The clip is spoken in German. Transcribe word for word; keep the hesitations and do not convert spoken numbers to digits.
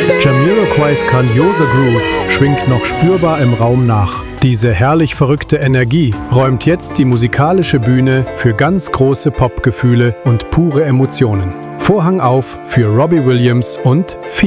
Jamiroquais Grandioser Groove schwingt noch spürbar im Raum nach. Diese herrlich verrückte Energie räumt jetzt die musikalische Bühne für ganz große Popgefühle und pure Emotionen. Vorhang auf für Robbie Williams und Feel.